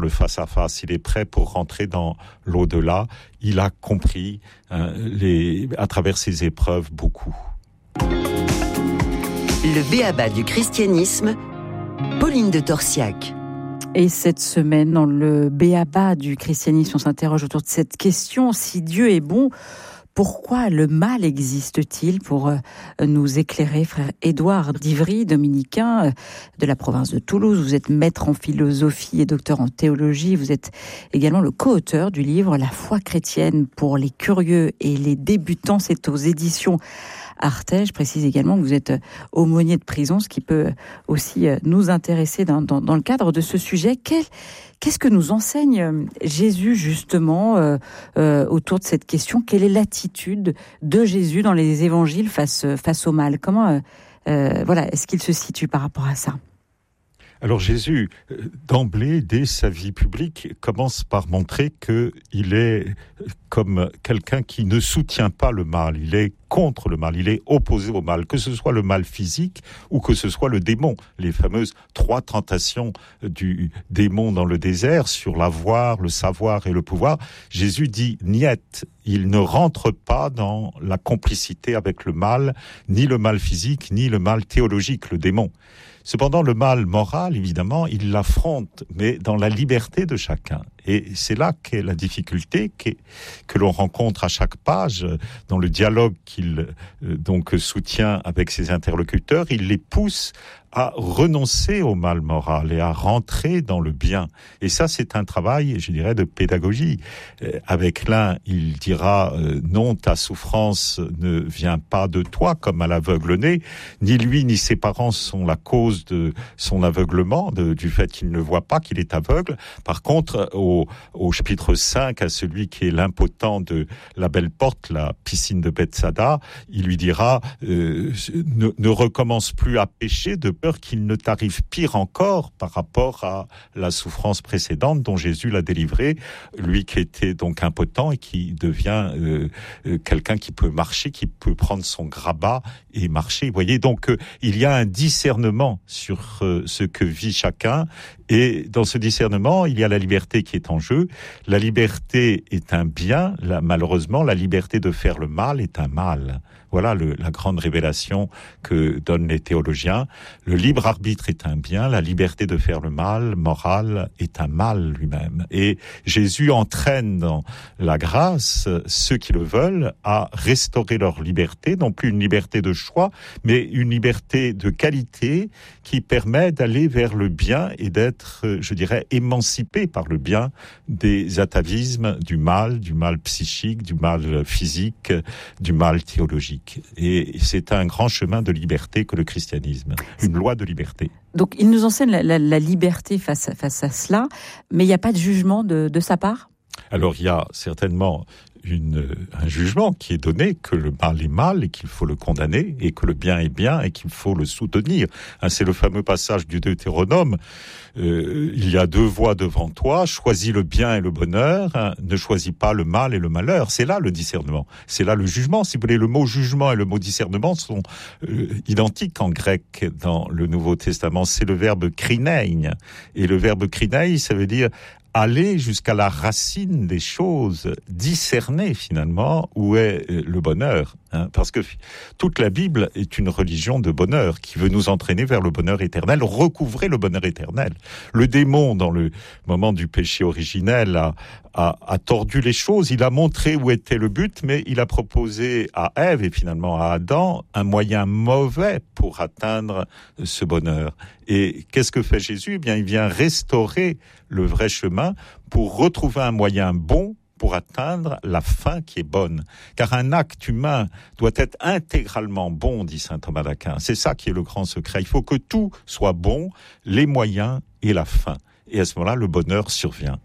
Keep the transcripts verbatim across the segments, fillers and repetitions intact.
le face-à-face, il est prêt pour rentrer dans l'au-delà. Il a compris hein, les, à travers ses épreuves beaucoup. Le b.a.-ba du christianisme, Pauline de Torsiac. Et cette semaine, dans le b.a.-ba du christianisme, on s'interroge autour de cette question, si Dieu est bon, pourquoi le mal existe-t-il? Pour nous éclairer, frère Édouard d'Ivry, dominicain de la province de Toulouse. Vous êtes maître en philosophie et docteur en théologie. Vous êtes également le co-auteur du livre La foi chrétienne pour les curieux et les débutants. C'est aux éditions Artege. Je précise également que vous êtes aumônier de prison, ce qui peut aussi nous intéresser dans, dans, dans le cadre de ce sujet. Quel, qu'est-ce que nous enseigne Jésus justement euh, euh, autour de cette question? Quelle est l'attitude de Jésus dans les évangiles face, face au mal? Comment, euh, euh, voilà, est-ce qu'il se situe par rapport à ça? Alors Jésus, d'emblée, dès sa vie publique, commence par montrer qu'il est comme quelqu'un qui ne soutient pas le mal, il est contre le mal, il est opposé au mal, que ce soit le mal physique ou que ce soit le démon. Les fameuses trois tentations du démon dans le désert sur l'avoir, le savoir et le pouvoir. Jésus dit niet, il ne rentre pas dans la complicité avec le mal, ni le mal physique, ni le mal théologique, le démon. Cependant, le mal moral, évidemment, il l'affronte, mais dans la liberté de chacun. Et c'est là qu'est la difficulté qu'est, que l'on rencontre à chaque page dans le dialogue qu'il euh, donc soutient avec ses interlocuteurs. Il les pousse à renoncer au mal moral et à rentrer dans le bien. Et ça, c'est un travail, je dirais, de pédagogie. Euh, avec l'un, il dira euh, non, ta souffrance ne vient pas de toi, comme à l'aveugle-né. Ni lui ni ses parents sont la cause de son aveuglement, de, du fait qu'il ne voit pas, qu'il est aveugle. Par contre, au, au chapitre cinq, à celui qui est l'impotent de la belle porte, la piscine de Bethsada, il lui dira euh, ne, ne recommence plus à pécher de peur qu'il ne t'arrive pire encore par rapport à la souffrance précédente dont Jésus l'a délivré, lui qui était donc impotent et qui devient euh, euh, quelqu'un qui peut marcher, qui peut prendre son grabat et marcher. Vous voyez, donc euh, il y a un discernement sur euh, ce que vit chacun, et dans ce discernement, il y a la liberté qui est en jeu. La liberté est un bien, la, malheureusement, la liberté de faire le mal est un mal. Voilà le, la grande révélation que donnent les théologiens. Le libre arbitre est un bien, la liberté de faire le mal, moral, est un mal lui-même. Et Jésus entraîne dans la grâce ceux qui le veulent à restaurer leur liberté, non plus une liberté de choix, mais une liberté de qualité qui permet d'aller vers le bien et d'être, je dirais, émancipé par le bien des atavismes du mal, du mal psychique, du mal physique, du mal théologique. Et c'est un grand chemin de liberté que le christianisme, une loi de liberté. Donc il nous enseigne la, la, la liberté face à, face à cela, mais il n'y a pas de jugement de, de sa part? Alors il y a certainement Une, un jugement qui est donné, que le mal est mal et qu'il faut le condamner, et que le bien est bien et qu'il faut le soutenir. Hein, c'est le fameux passage du Deutéronome. Euh, il y a deux voies devant toi, choisis le bien et le bonheur, hein, ne choisis pas le mal et le malheur. C'est là le discernement, c'est là le jugement. Si vous voulez, le mot jugement et le mot discernement sont euh, identiques en grec dans le Nouveau Testament. C'est le verbe krinein, et le verbe krinein, ça veut dire aller jusqu'à la racine des choses, discerner finalement où est le bonheur. Hein, parce que toute la Bible est une religion de bonheur qui veut nous entraîner vers le bonheur éternel, recouvrer le bonheur éternel. Le démon, dans le moment du péché originel, a, a, a tordu les choses, il a montré où était le but, mais il a proposé à Ève et finalement à Adam un moyen mauvais pour atteindre ce bonheur. Et qu'est-ce que fait Jésus? Eh bien, il vient restaurer le vrai chemin pour retrouver un moyen bon pour atteindre la fin qui est bonne. Car un acte humain doit être intégralement bon, dit saint Thomas d'Aquin. C'est ça qui est le grand secret. Il faut que tout soit bon, les moyens et la fin. Et à ce moment-là, le bonheur survient.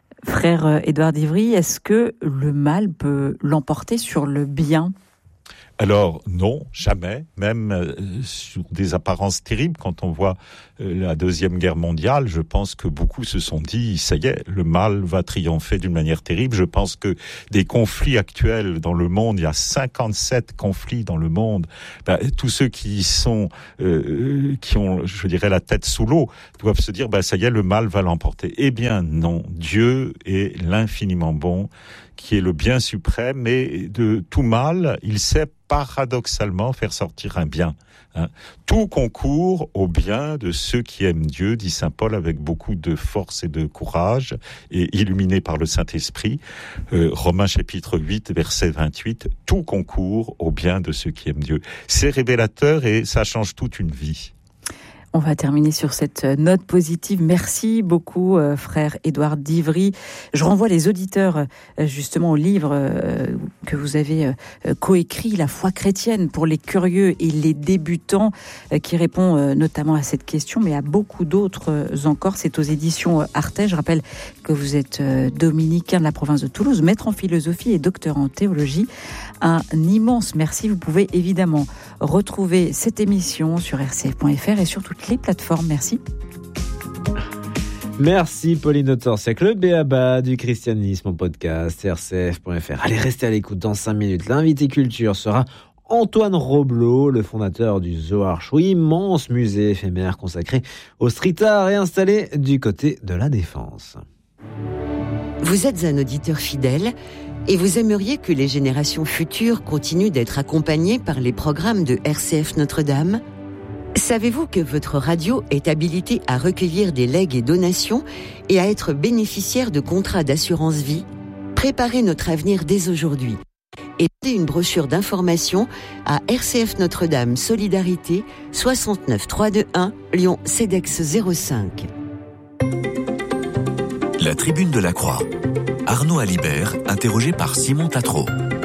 Frère Édouard d'Ivry, est-ce que le mal peut l'emporter sur le bien ? Alors non, jamais, même euh, sur des apparences terribles. Quand on voit euh, la Deuxième Guerre mondiale, je pense que beaucoup se sont dit, ça y est, le mal va triompher d'une manière terrible. Je pense que des conflits actuels dans le monde, il y a cinquante-sept conflits dans le monde, ben, tous ceux qui sont, euh, qui ont, je dirais, la tête sous l'eau, doivent se dire, ben, ça y est, le mal va l'emporter. Eh bien non, Dieu est l'infiniment bon, qui est le bien suprême, et de tout mal, il sait paradoxalement faire sortir un bien. Hein. Tout concourt au bien de ceux qui aiment Dieu, dit saint Paul avec beaucoup de force et de courage, et illuminé par le Saint-Esprit. Euh, Romains chapitre huit, verset vingt-huit, tout concourt au bien de ceux qui aiment Dieu. C'est révélateur et ça change toute une vie. On va terminer sur cette note positive. Merci beaucoup, euh, frère Édouard d'Ivry. Je renvoie les auditeurs euh, justement au livre euh, que vous avez euh, coécrit, La foi chrétienne pour les curieux et les débutants, euh, qui répond euh, notamment à cette question, mais à beaucoup d'autres euh, encore. C'est aux éditions euh, Artege. Je rappelle que vous êtes euh, dominicain de la province de Toulouse, maître en philosophie et docteur en théologie. Un immense merci. Vous pouvez évidemment retrouver cette émission sur r c f point f r et sur toutes les plateformes. Merci. Merci Pauline de Torsiac. Le B.A.B.A. du christianisme en podcast, r c f point f r. Allez, restez à l'écoute dans cinq minutes. L'invité culture sera Antoine Roblot, le fondateur du Zohar Show, immense musée éphémère consacré au street art et installé du côté de la Défense. Vous êtes un auditeur fidèle et vous aimeriez que les générations futures continuent d'être accompagnées par les programmes de R C F Notre-Dame ? Savez-vous que votre radio est habilitée à recueillir des legs et donations et à être bénéficiaire de contrats d'assurance vie ? Préparez notre avenir dès aujourd'hui. Et donnez une brochure d'information à R C F Notre-Dame Solidarité soixante-neuf trois deux un Lyon CEDEX zéro cinq. La Tribune de la Croix. Arnaud Alibert, interrogé par Simon Tatro.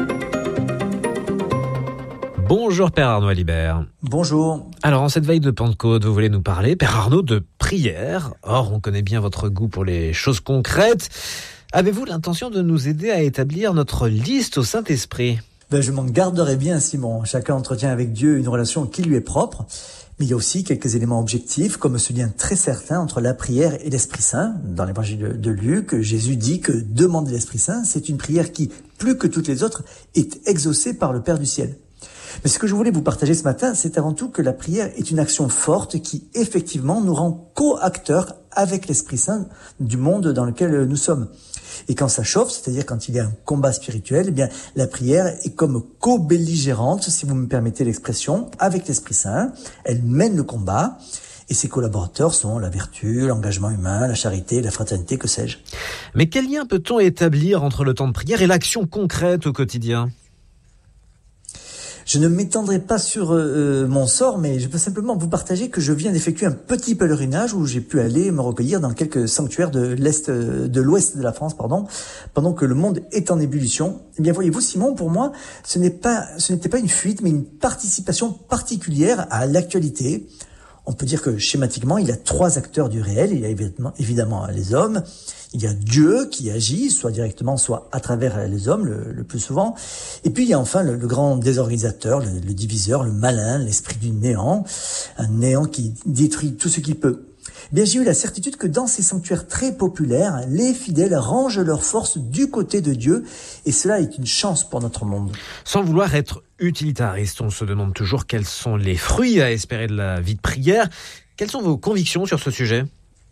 Bonjour Père Arnaud Alibert. Bonjour. Alors en cette veille de Pentecôte, vous voulez nous parler, Père Arnaud, de prière. Or, on connaît bien votre goût pour les choses concrètes. Avez-vous l'intention de nous aider à établir notre liste au Saint-Esprit ? Ben, je m'en garderai bien, Simon. Chacun entretient avec Dieu une relation qui lui est propre. Mais il y a aussi quelques éléments objectifs, comme ce lien très certain entre la prière et l'Esprit Saint. Dans l'évangile de, de Luc, Jésus dit que demander l'Esprit Saint, c'est une prière qui, plus que toutes les autres, est exaucée par le Père du ciel. Mais ce que je voulais vous partager ce matin, c'est avant tout que la prière est une action forte qui, effectivement, nous rend co-acteurs avec l'Esprit Saint du monde dans lequel nous sommes. Et quand ça chauffe, c'est-à-dire quand il y a un combat spirituel, eh bien, la prière est comme co-belligérante, si vous me permettez l'expression, avec l'Esprit Saint. Elle mène le combat. Et ses collaborateurs sont la vertu, l'engagement humain, la charité, la fraternité, que sais-je. Mais quel lien peut-on établir entre le temps de prière et l'action concrète au quotidien ? Je ne m'étendrai pas sur euh, mon sort, mais je peux simplement vous partager que je viens d'effectuer un petit pèlerinage où j'ai pu aller me recueillir dans quelques sanctuaires de l'est, de l'ouest de la France, pardon, pendant que le monde est en ébullition. Eh bien, voyez-vous, Simon, pour moi, ce n'est pas, ce n'était pas une fuite, mais une participation particulière à l'actualité. On peut dire que schématiquement, il y a trois acteurs du réel. Il y a évidemment, évidemment les hommes. Il y a Dieu qui agit, soit directement, soit à travers les hommes, le, le plus souvent. Et puis, il y a enfin le, le grand désorganisateur, le, le diviseur, le malin, l'esprit du néant. Un néant qui détruit tout ce qu'il peut. Eh bien, j'ai eu la certitude que dans ces sanctuaires très populaires, les fidèles rangent leurs forces du côté de Dieu. Et cela est une chance pour notre monde. Sans vouloir être utilitariste, on se demande toujours quels sont les fruits à espérer de la vie de prière. Quelles sont vos convictions sur ce sujet ?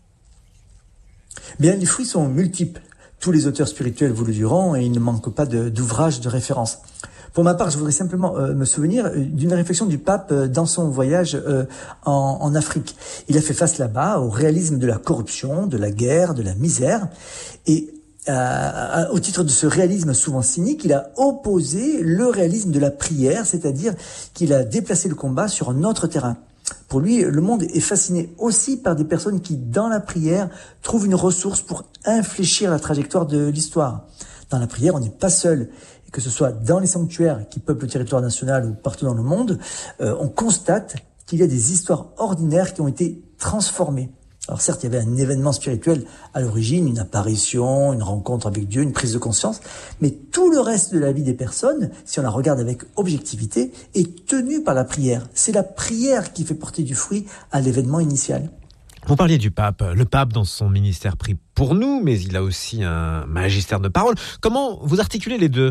Bien, les fruits sont multiples. Tous les auteurs spirituels vous le diront et il ne manque pas de, d'ouvrages de référence. Pour ma part, je voudrais simplement euh, me souvenir d'une réflexion du pape euh, dans son voyage euh, en, en Afrique. Il a fait face là-bas au réalisme de la corruption, de la guerre, de la misère. Et euh, au titre de ce réalisme souvent cynique, il a opposé le réalisme de la prière, c'est-à-dire qu'il a déplacé le combat sur un autre terrain. Pour lui, le monde est fasciné aussi par des personnes qui, dans la prière, trouvent une ressource pour infléchir la trajectoire de l'histoire. Dans la prière, on n'est pas seul. Et que ce soit dans les sanctuaires qui peuplent le territoire national ou partout dans le monde, euh, on constate qu'il y a des histoires ordinaires qui ont été transformées. Alors certes, il y avait un événement spirituel à l'origine, une apparition, une rencontre avec Dieu, une prise de conscience, mais tout le reste de la vie des personnes, si on la regarde avec objectivité, est tenu par la prière. C'est la prière qui fait porter du fruit à l'événement initial. Vous parliez du pape. Le pape, dans son ministère, prie pour nous, mais il a aussi un magistère de parole. Comment vous articulez les deux ?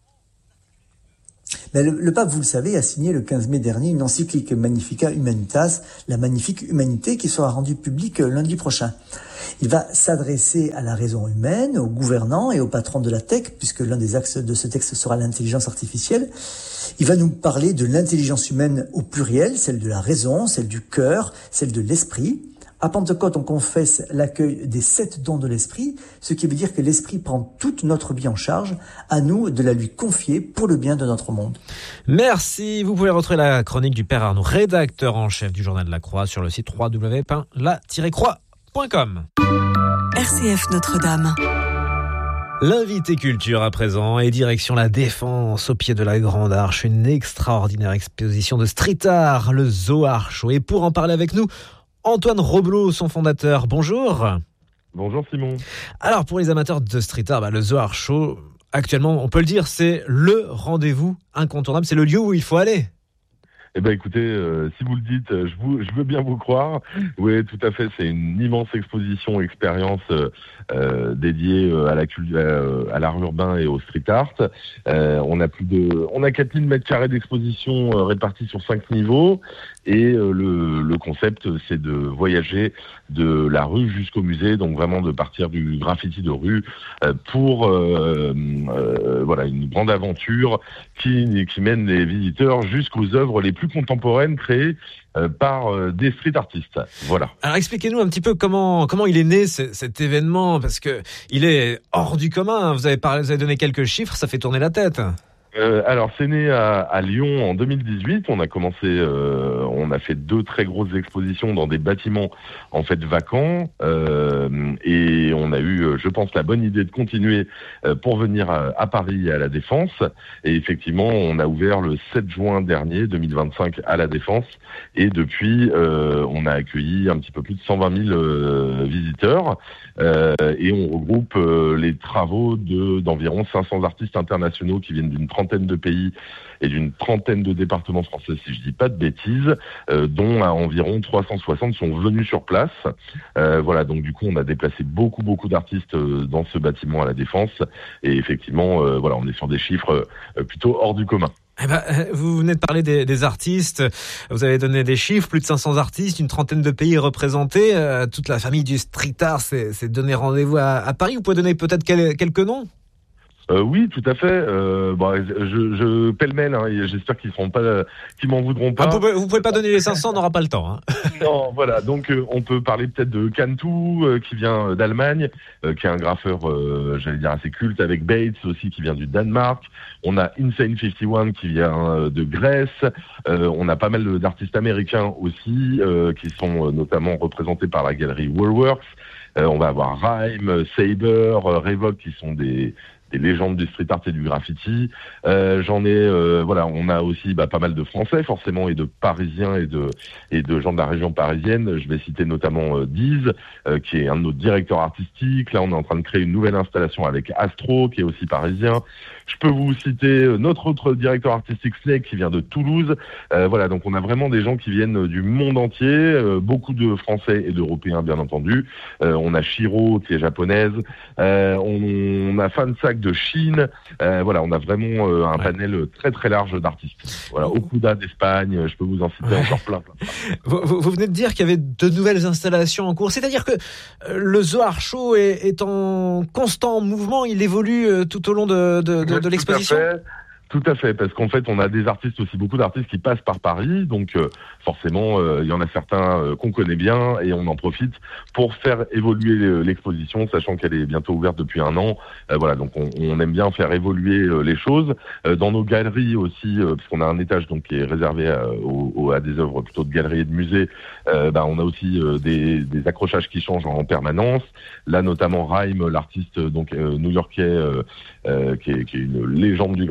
Ben le, le pape, vous le savez, a signé le quinze mai dernier une encyclique Magnificat Humanitas, la magnifique humanité, qui sera rendue publique lundi prochain. Il va s'adresser à la raison humaine, aux gouvernants et aux patrons de la tech, puisque l'un des axes de ce texte sera l'intelligence artificielle. Il va nous parler de l'intelligence humaine au pluriel, celle de la raison, celle du cœur, celle de l'esprit. À Pentecôte, on confesse l'accueil des sept dons de l'Esprit, ce qui veut dire que l'Esprit prend toute notre vie en charge, à nous de la lui confier pour le bien de notre monde. Merci. Vous pouvez retrouver la chronique du Père Arnaud, rédacteur en chef du Journal de la Croix, sur le site w w w point la tiret croix point com. R C F Notre-Dame. L'invité culture à présent et direction la Défense au pied de la Grande Arche, une extraordinaire exposition de street art, le Zohar Show. Et pour en parler avec nous, Antoine Roblot, son fondateur. Bonjour. Bonjour Simon. Alors pour les amateurs de street art, bah, le Zohar Show, actuellement, on peut le dire, c'est le rendez-vous incontournable, c'est le lieu où il faut aller. Eh ben écoutez, euh, si vous le dites, je, vous, je veux bien vous croire. Oui, tout à fait, c'est une immense exposition, expérience euh, euh, dédiée à la euh, à l'art urbain et au street art. Euh, on a plus de, on a quatre mille mètres carrés d'exposition euh, répartis sur cinq niveaux. Et euh, le, le concept, c'est de voyager de la rue jusqu'au musée, donc vraiment de partir du graffiti de rue euh, pour euh, euh, voilà une grande aventure qui, qui mène les visiteurs jusqu'aux œuvres les plus contemporaines créées euh, par euh, des street artistes. Voilà. Alors expliquez-nous un petit peu comment comment il est né c- cet événement, parce que il est hors du commun. Vous avez parlé, vous avez donné quelques chiffres, ça fait tourner la tête. Euh, alors c'est né à, à Lyon en deux mille dix-huit. On a commencé, euh, on a fait deux très grosses expositions dans des bâtiments en fait vacants, euh, et on a eu, je pense, la bonne idée de continuer euh, pour venir à, à Paris et à la Défense. Et effectivement, on a ouvert le sept juin dernier, deux mille vingt-cinq, à la Défense. Et depuis, euh, on a accueilli un petit peu plus de cent vingt mille euh, visiteurs, euh, et on regroupe euh, les travaux de d'environ cinq cents artistes internationaux qui viennent d'une trentaine de pays et d'une trentaine de départements français, si je dis pas de bêtises, euh, dont à environ trois cent soixante sont venus sur place. Euh, voilà, donc du coup, on a déplacé beaucoup, beaucoup d'artistes euh, dans ce bâtiment à la Défense. Et effectivement, euh, voilà, on est sur des chiffres euh, plutôt hors du commun. Eh ben, vous venez de parler des, des artistes, vous avez donné des chiffres, plus de cinq cents artistes, une trentaine de pays représentés, euh, toute la famille du street art s'est, s'est donné rendez-vous à, à Paris. Vous pouvez donner peut-être quel, quelques noms ? Euh, oui, tout à fait. Euh, bon, je, je pêle-mêle, hein, et j'espère qu'ils seront pas, qu'ils m'en voudront pas. Ah, vous, pouvez, vous pouvez pas donner les cinq cents, on n'aura pas le temps. Hein. Non, voilà. Donc, euh, on peut parler peut-être de Cantu, euh, qui vient d'Allemagne, euh, qui est un graffeur, euh, j'allais dire assez culte, avec Bates aussi, qui vient du Danemark. On a Insane cinquante et un qui vient euh, de Grèce. Euh, on a pas mal d'artistes américains aussi, euh, qui sont euh, notamment représentés par la galerie Woolworths. Euh, on va avoir Rhyme, Saber, euh, Revoke, qui sont des des légendes du street art et du graffiti. Euh, j'en ai, euh, voilà, on a aussi bah, pas mal de Français forcément et de Parisiens et de et de gens de la région parisienne. Je vais citer notamment euh, Diz, euh, qui est un de nos directeurs artistiques. Là, on est en train de créer une nouvelle installation avec Astro, qui est aussi parisien. Je peux vous citer notre autre directeur artistique, Snake, qui vient de Toulouse. Euh, voilà, donc on a vraiment des gens qui viennent du monde entier, euh, beaucoup de Français et d'Européens, bien entendu. Euh, on a Shiro, qui est japonaise. Euh, on, on a Fansac de Chine. Euh, voilà, on a vraiment euh, un ouais. panel très très large d'artistes. Voilà, Okuda d'Espagne, je peux vous en citer ouais. encore plein. plein. Vous, vous venez de dire qu'il y avait de nouvelles installations en cours, c'est-à-dire que le Zohar Show est, est en constant mouvement, il évolue tout au long de, de, de, de l'exposition. Tout à fait, parce qu'en fait, on a des artistes aussi, beaucoup d'artistes qui passent par Paris, donc euh, forcément, euh, il y en a certains euh, qu'on connaît bien, et on en profite pour faire évoluer l'exposition, sachant qu'elle est bientôt ouverte depuis un an. Euh, voilà, donc on, on aime bien faire évoluer euh, les choses. Euh, dans nos galeries aussi, euh, puisqu'on a un étage donc qui est réservé à, au, au, à des œuvres plutôt de galeries et de musées, euh, bah, on a aussi euh, des, des accrochages qui changent en permanence. Là, notamment Rhyme, l'artiste donc euh, new-yorkais, euh, euh, qui, est, qui est une légende du graffiti,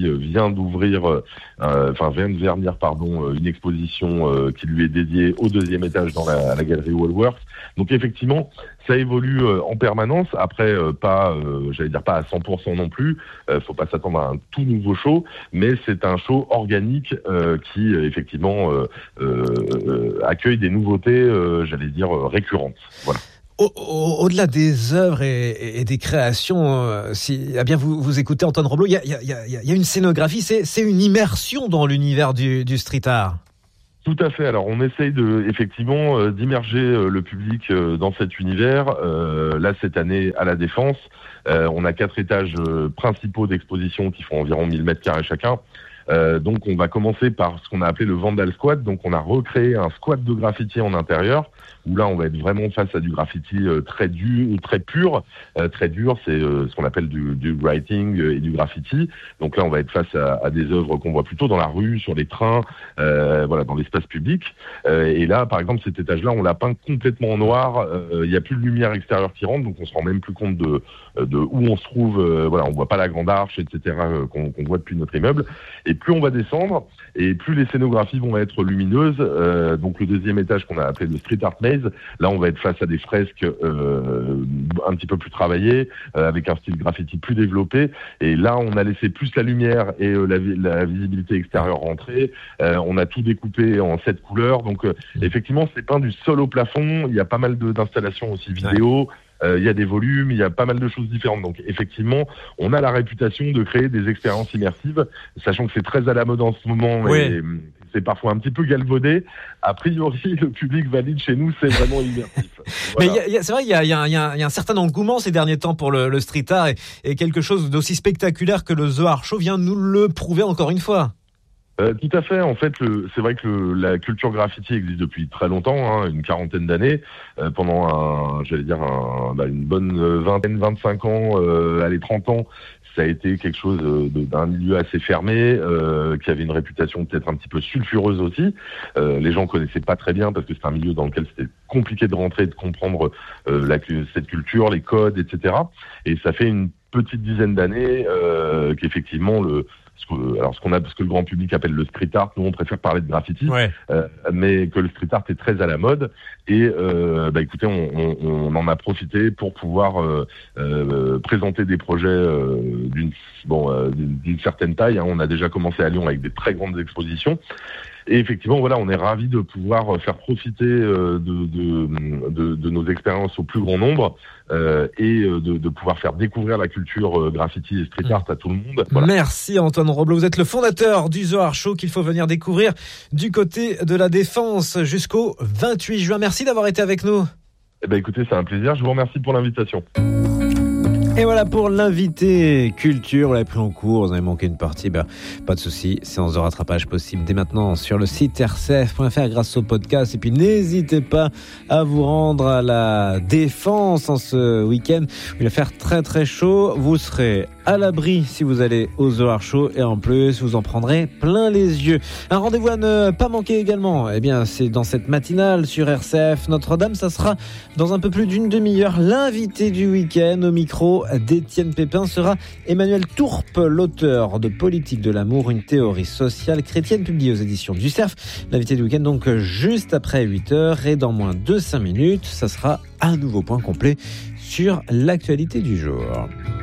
qui vient d'ouvrir, euh, enfin vient de vernir pardon, une exposition euh, qui lui est dédiée au deuxième étage dans la, la galerie Wallworks. Donc effectivement, ça évolue euh, en permanence. Après, euh, pas, euh, j'allais dire pas à cent pour cent non plus. Euh, faut pas s'attendre à un tout nouveau show, mais c'est un show organique euh, qui effectivement euh, euh, accueille des nouveautés, euh, j'allais dire récurrentes. Voilà. Au, au, au-delà des œuvres et, et des créations, euh, si eh bien vous, vous écoutez Antoine Roblot, il y a, y, a, y, a, y a une scénographie, c'est, c'est une immersion dans l'univers du, du street art. Tout à fait. Alors, on essaye de, effectivement euh, d'immerger euh, le public euh, dans cet univers. Euh, là, cette année, à la Défense, euh, on a quatre étages euh, principaux d'exposition qui font environ mille mètres carrés chacun. Euh, donc, on va commencer par ce qu'on a appelé le Vandal Squat. Donc, on a recréé un squat de graffiti en intérieur, où là, on va être vraiment face à du graffiti euh, très dur, très pur, euh, très dur. C'est euh, ce qu'on appelle du, du writing et du graffiti. Donc là, on va être face à, à des œuvres qu'on voit plutôt dans la rue, sur les trains, euh, voilà, dans l'espace public. Euh, et là, par exemple, cet étage-là, on l'a peint complètement en noir. Il n'y a plus de lumière extérieure qui rentre, donc on se rend même plus compte de, de où on se trouve. Euh, voilà, on voit pas la grande arche, et cetera, euh, qu'on, qu'on voit depuis notre immeuble. Et plus on va descendre, et plus les scénographies vont être lumineuses. Euh, donc le deuxième étage qu'on a appelé le Street Art Maze, là on va être face à des fresques euh, un petit peu plus travaillées, euh, avec un style graffiti plus développé. Et là on a laissé plus la lumière et euh, la, la visibilité extérieure rentrer. Euh, on a tout découpé en sept couleurs. Donc euh, effectivement c'est peint du sol au plafond. Il y a pas mal de, d'installations aussi vidéo. Euh, il y a des volumes, il y a pas mal de choses différentes. Donc effectivement, on a la réputation de créer des expériences immersives, sachant que c'est très à la mode en ce moment. Oui. Et c'est parfois un petit peu galvaudé. A priori, le public valide chez nous, c'est vraiment immersif. Voilà. Mais y a, y a, c'est vrai, il y a, y, a, y, a, y a un certain engouement ces derniers temps pour le, le street art et, et quelque chose d'aussi spectaculaire que le The Art Show vient nous le prouver encore une fois. Euh, tout à fait. En fait, le, c'est vrai que le, la culture graffiti existe depuis très longtemps, hein, une quarantaine d'années. Euh, pendant, un, j'allais dire, un, bah, une bonne vingtaine, vingt-cinq ans, euh, allez, trente ans, ça a été quelque chose de, d'un milieu assez fermé, euh, qui avait une réputation peut-être un petit peu sulfureuse aussi. Euh, les gens connaissaient pas très bien parce que c'est un milieu dans lequel c'était compliqué de rentrer, de comprendre euh, la, cette culture, les codes, et cetera. Et ça fait une petite dizaine d'années euh, qu'effectivement le ce que, alors ce qu'on a, ce que le grand public appelle le street art, nous on préfère parler de graffiti, ouais. euh, mais que le street art est très à la mode et euh, bah écoutez, on, on, on en a profité pour pouvoir euh, euh, présenter des projets euh, d'une bon euh, d'une, d'une certaine taille. Hein. On a déjà commencé à Lyon avec des très grandes expositions. Et effectivement, voilà, on est ravis de pouvoir faire profiter euh, de, de, de, de nos expériences au plus grand nombre euh, et de, de pouvoir faire découvrir la culture euh, graffiti et street art à tout le monde. Voilà. Merci Antoine Roblot, vous êtes le fondateur du The Art Show qu'il faut venir découvrir du côté de la Défense jusqu'au vingt-huit juin. Merci d'avoir été avec nous. Eh ben, écoutez, c'est un plaisir. Je vous remercie pour l'invitation. Et voilà pour l'invité culture, vous l'avez pris en cours, vous avez manqué une partie, ben, pas de souci, séance de rattrapage possible dès maintenant sur le site r c f point f r grâce au podcast. Et puis n'hésitez pas à vous rendre à la Défense en ce week-end. Il va faire très très chaud, vous serez à l'abri si vous allez au The Art Show et en plus vous en prendrez plein les yeux. Un rendez-vous à ne pas manquer également, eh bien c'est dans cette matinale sur R C F Notre-Dame, ça sera dans un peu plus d'une demi-heure. L'invité du week-end au micro d'Étienne Pépin sera Emmanuel Tourpe, l'auteur de Politique de l'amour, une théorie sociale chrétienne publiée aux éditions du Cerf. L'invité du week-end donc juste après huit heures et dans moins de cinq minutes, ça sera un nouveau point complet sur l'actualité du jour.